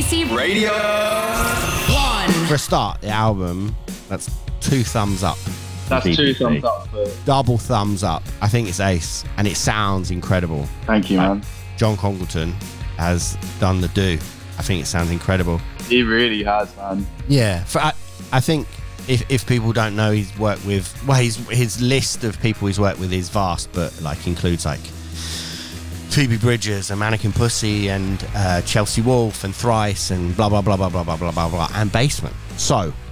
BBC Radio 1. For a start, the album, that's 2 thumbs up. That's 2 thumbs up for... Double thumbs up. I think it's ace, and it sounds incredible. Thank you, man. John Congleton has done the do. I think it sounds incredible. He really has, man. Yeah, I think if people don't know his work with, well, his list of people he's worked with is vast, but like includes like Phoebe Bridgers and Mannequin Pussy and Chelsea Wolfe and Thrice and blah blah blah blah blah blah blah blah blah and Basement. So